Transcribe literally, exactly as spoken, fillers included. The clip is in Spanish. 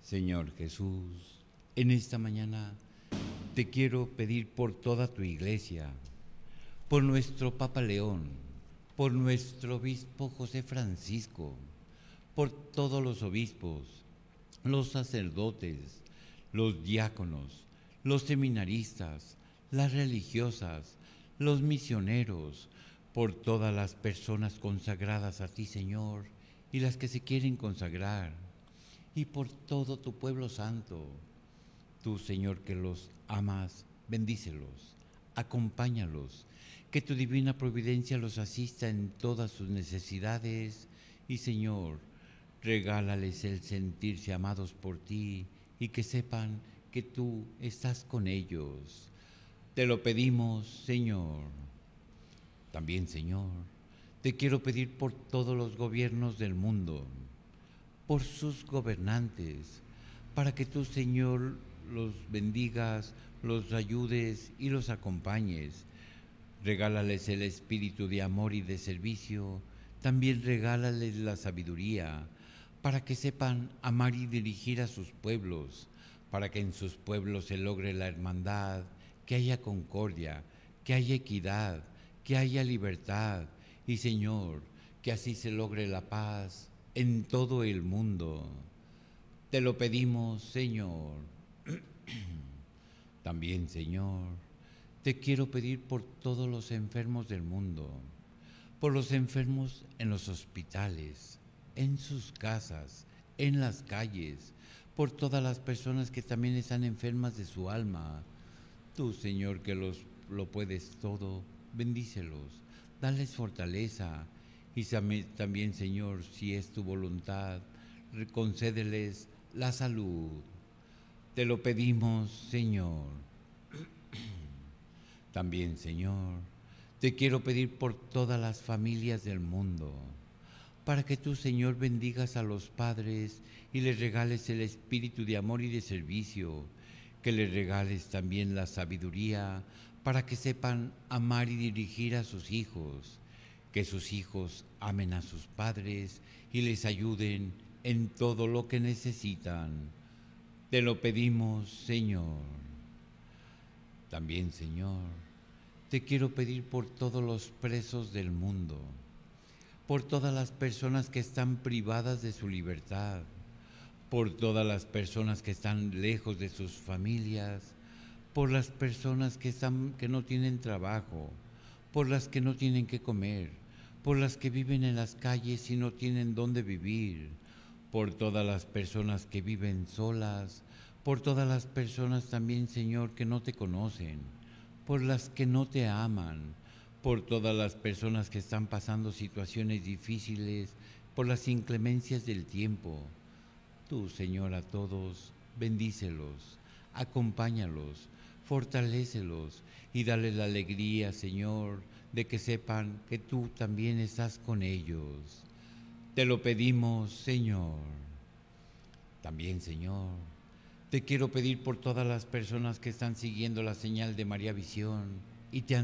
Señor Jesús, en esta mañana te quiero pedir por toda tu iglesia, por nuestro Papa León, por nuestro obispo José Francisco, por todos los obispos, los sacerdotes, los diáconos, los seminaristas, las religiosas, los misioneros, por todas las personas consagradas a ti, Señor, y las que se quieren consagrar, y por todo tu pueblo santo. Tú, Señor, que los amas, bendícelos, acompáñalos, que tu divina providencia los asista en todas sus necesidades y, Señor, regálales el sentirse amados por ti y que sepan que tú estás con ellos. Te lo pedimos, Señor. También, Señor, te quiero pedir por todos los gobiernos del mundo, por sus gobernantes, para que tú, Señor, los bendigas, los ayudes y los acompañes. Regálales el espíritu de amor y de servicio. También regálales la sabiduría para que sepan amar y dirigir a sus pueblos, para que en sus pueblos se logre la hermandad, que haya concordia, que haya equidad, que haya libertad y, Señor, que así se logre la paz en todo el mundo. Te lo pedimos, Señor. También, Señor, te quiero pedir por todos los enfermos del mundo, por los enfermos en los hospitales, en sus casas, en las calles, por todas las personas que también están enfermas de su alma. Tú, Señor, que los, lo puedes todo, bendícelos, dales fortaleza y también, Señor, si es tu voluntad, concédeles la salud. Te lo pedimos, Señor. También, Señor, te quiero pedir por todas las familias del mundo, para que tú, Señor, bendigas a los padres y les regales el espíritu de amor y de servicio, que les regales también la sabiduría para que sepan amar y dirigir a sus hijos, que sus hijos amen a sus padres y les ayuden en todo lo que necesitan. Te lo pedimos, Señor. También, Señor, te quiero pedir por todos los presos del mundo, por todas las personas que están privadas de su libertad, por todas las personas que están lejos de sus familias, por las personas que, están, que no tienen trabajo, por las que no tienen que comer, por las que viven en las calles y no tienen dónde vivir, por todas las personas que viven solas, por todas las personas también, Señor, que no te conocen, por las que no te aman, por todas las personas que están pasando situaciones difíciles, por las inclemencias del tiempo. Tú, Señor, a todos, bendícelos, acompáñalos, fortalécelos y dale la alegría, Señor, de que sepan que tú también estás con ellos. Te lo pedimos, Señor. También, Señor, te quiero pedir por todas las personas que están siguiendo la señal de María Visión y te han